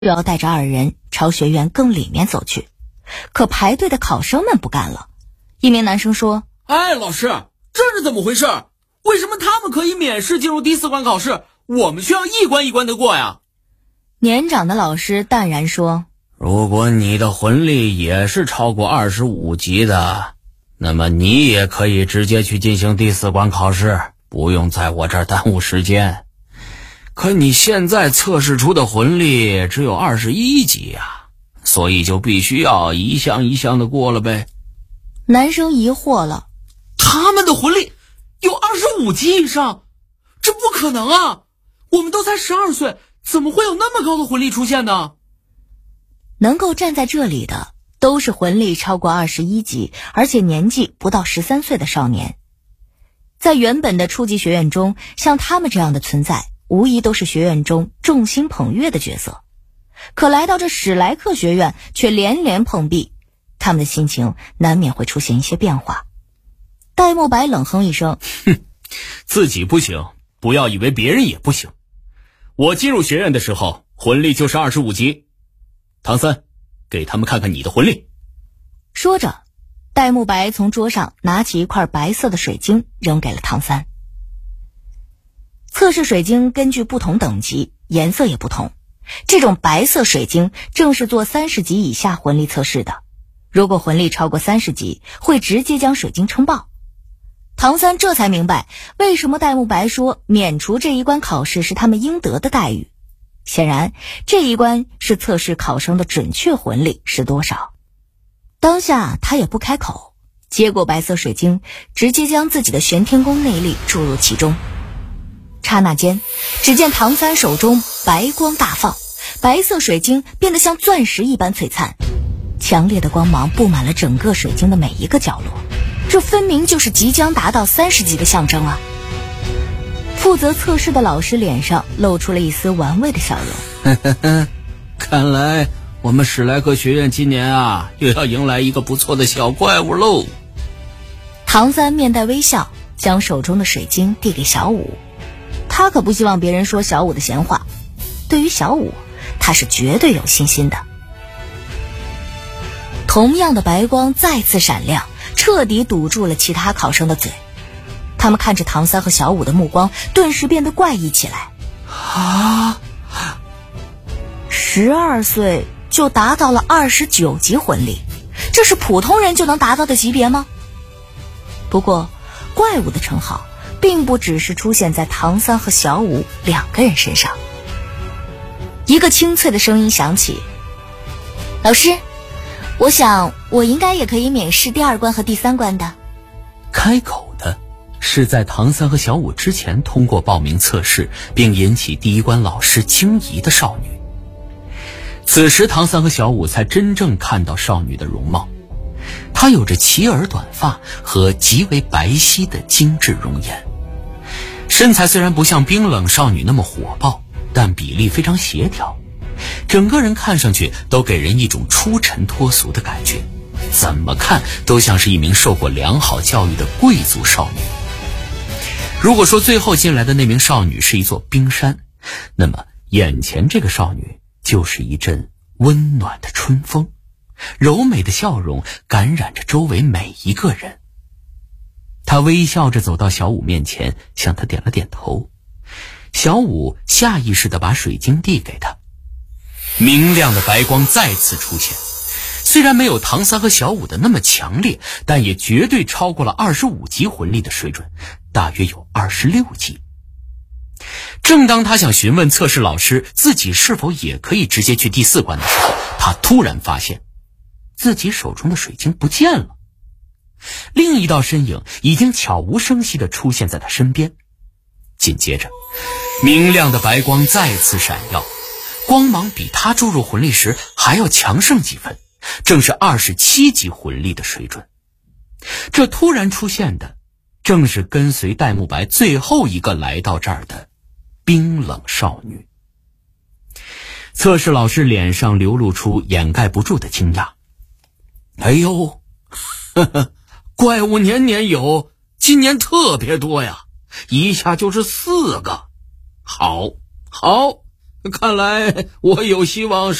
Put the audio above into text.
又要带着二人朝学院更里面走去。可排队的考生们不干了，一名男生说： 哎，老师，这是怎么回事？为什么他们可以免试进入第4关考试，我们却要一关一关的过呀？ 年长的老师淡然说： 如果你的魂力也是超过25级的，那么你也可以直接去进行第4关考试，不用在我这儿耽误时间。可你现在测试出的魂力只有21级啊，所以就必须要一项一项的过了呗。 男生疑惑了， 他们的魂力有25级以上，这不可能啊！我们都才12岁，怎么会有那么高的魂力出现呢？ 能够站在这里的都是魂力超过21级，而且年纪不到13岁的少年。在原本的初级学院中，像他们这样的存在无疑都是学院中众星捧月的角色，可来到这史莱克学院却连连碰壁，他们的心情难免会出现一些变化。戴沐白冷哼一声： 自己不行，不要以为别人也不行。我进入学院的时候魂力就是25级，唐三，给他们看看你的魂力。 说着，戴沐白从桌上拿起一块白色的水晶扔给了唐三。测试水晶根据不同等级颜色也不同，这种白色水晶正是做30级以下魂力测试的，如果魂力超过30级会直接将水晶撑爆。唐三这才明白为什么戴沐白说免除这一关考试是他们应得的待遇，显然这一关是测试考生的准确魂力是多少。当下他也不开口，接过白色水晶，直接将自己的玄天功内力注入其中。刹那间，只见唐三手中白光大放，白色水晶变得像钻石一般璀璨，强烈的光芒布满了整个水晶的每一个角落，这分明就是即将达到30级的象征啊！负责测试的老师脸上露出了一丝玩味的笑容。 看来我们史莱克学院今年啊，又要迎来一个不错的小怪物喽。 唐三面带微笑，将手中的水晶递给小五。他可不希望别人说小五的闲话，对于小五，他是绝对有信心的。同样的白光再次闪亮，彻底堵住了其他考生的嘴。他们看着唐三和小五的目光顿时变得怪异起来。12岁就达到了29级魂力，这是普通人就能达到的级别吗？不过怪物的称号并不只是出现在唐三和小五2个人身上。一个清脆的声音响起：老师，我想我应该也可以免试第2关和第3关的。 开口的是在唐三和小五之前通过报名测试并引起第1关老师惊疑的少女。此时唐三和小五才真正看到少女的容貌，她有着齐耳短发和极为白皙的精致容颜，身材虽然不像冰冷少女那么火爆，但比例非常协调，整个人看上去都给人一种出尘脱俗的感觉，怎么看都像是一名受过良好教育的贵族少女。如果说最后进来的那名少女是一座冰山，那么眼前这个少女就是一阵温暖的春风，柔美的笑容感染着周围每一个人。她微笑着走到小五面前，向他点了点头。小五下意识地把水晶递给他，明亮的白光再次出现，虽然没有唐三和小五的那么强烈，但也绝对超过了25级魂力的水准，大约有26级。正当他想询问测试老师自己是否也可以直接去第4关的时候，他突然发现自己手中的水晶不见了。另一道身影已经悄无声息地出现在他身边，紧接着明亮的白光再次闪耀，光芒比他注入魂力时还要强盛几分，正是27级魂力的水准。这突然出现的正是跟随戴沐白最后一个来到这儿的冰冷少女。测试老师脸上流露出掩盖不住的惊讶。哎呦，怪物年年有，今年特别多呀，一下就是4个。好， 看来我有希望